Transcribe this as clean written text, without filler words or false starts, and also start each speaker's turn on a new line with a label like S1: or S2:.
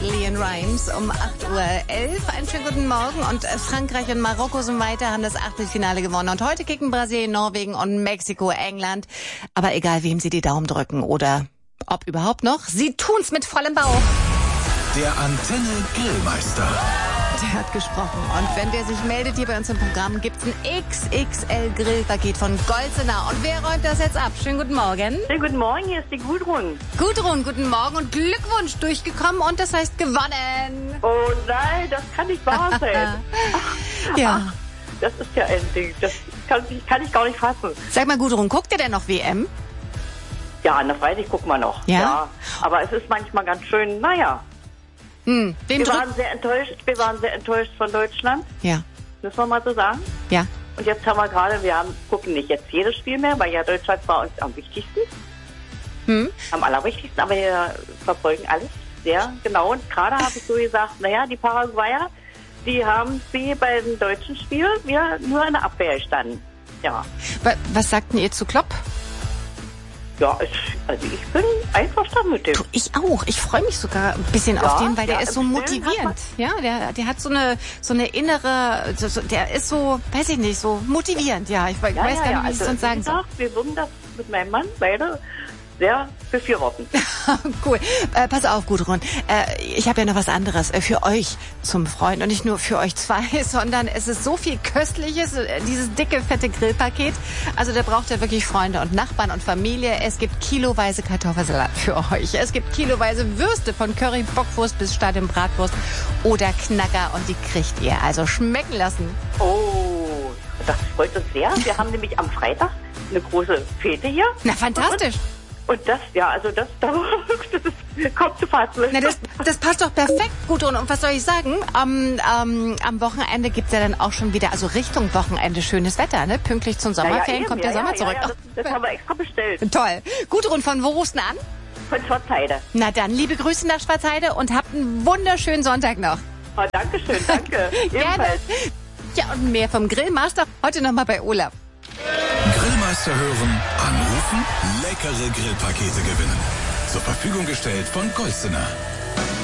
S1: Leon Rimes um 8:11 Uhr. Einen schönen guten Morgen. Und Frankreich und Marokko sind weiter, haben das Achtelfinale gewonnen. Und heute kicken Brasilien, Norwegen und Mexiko, England. Aber egal, wem sie die Daumen drücken oder ob überhaupt noch, sie tun's mit vollem Bauch.
S2: Der Antenne Grillmeister.
S1: Der hat gesprochen. Und wenn der sich meldet hier bei uns im Programm, gibt's ein XXL-Grillpaket von Golsener. Und wer räumt das jetzt ab? Schönen guten Morgen.
S3: Schönen guten Morgen, hier ist die Gudrun.
S1: Gudrun, guten Morgen und Glückwunsch, durchgekommen und das heißt gewonnen.
S3: Oh nein, das kann nicht wahr sein.
S1: Ja.
S3: Ach, das ist ja ein Ding, das kann ich gar nicht fassen.
S1: Sag mal, Gudrun, guckt ihr denn noch WM?
S3: Ja, na freilich gucken wir noch.
S1: Ja?
S3: Aber es ist manchmal ganz schön, naja.
S1: Wem
S3: Wir waren sehr enttäuscht von Deutschland,
S1: Ja,
S3: müssen wir mal so sagen.
S1: ja.
S3: Und jetzt haben wir gerade, gucken nicht jetzt jedes Spiel mehr, weil ja Deutschland war uns am wichtigsten. Am allerwichtigsten, aber wir verfolgen alles sehr genau. Und gerade habe ich so gesagt, naja, die Paraguayer, die haben wie bei den deutschen Spielen wir nur in der Abwehr gestanden. Ja.
S1: Was sagt denn ihr zu Klopp?
S3: Ja, also ich bin einverstanden mit dem.
S1: Du, ich auch. Ich freue mich sogar ein bisschen auf den, weil der ist so motivierend. Ja, der hat so eine innere, der ist so, weiß ich nicht, so motivierend. Ja, ich weiß gar nicht, wie ich es sonst sagen soll.
S3: Wir würden das mit meinem Mann beide sehr befürworten.
S1: Cool. Pass auf, Gudrun. Ich habe ja noch was anderes für euch zum Freuen. Und nicht nur für euch zwei, sondern es ist so viel Köstliches, dieses dicke, fette Grillpaket. Also da braucht ihr wirklich Freunde und Nachbarn und Familie. Es gibt kiloweise Kartoffelsalat für euch. Es gibt kiloweise Würste von Curry, Bockwurst bis Start im Bratwurst oder Knacker. Und die kriegt ihr also schmecken lassen.
S3: Oh, das freut uns sehr. Wir haben nämlich am Freitag eine große Fete hier.
S1: Na, fantastisch.
S3: Und das kommt zu fassen.
S1: Na, das passt doch perfekt, Gudrun. Und was soll ich sagen? Am Wochenende gibt's ja dann auch schon wieder, also Richtung Wochenende, schönes Wetter, ne? Pünktlich zum Sommerferien kommt der Sommer zurück.
S3: Ja, das haben wir extra bestellt.
S1: Toll. Gudrun, von wo rufst du an?
S3: Von Schwarzheide.
S1: Na dann, liebe Grüße nach Schwarzheide und habt einen wunderschönen Sonntag noch.
S3: Oh, Dankeschön, danke.
S1: Gerne. Ja, und mehr vom Grillmaster heute nochmal bei Olaf.
S2: Grillmeister hören, anrufen, leckere Grillpakete gewinnen. Zur Verfügung gestellt von Golsener.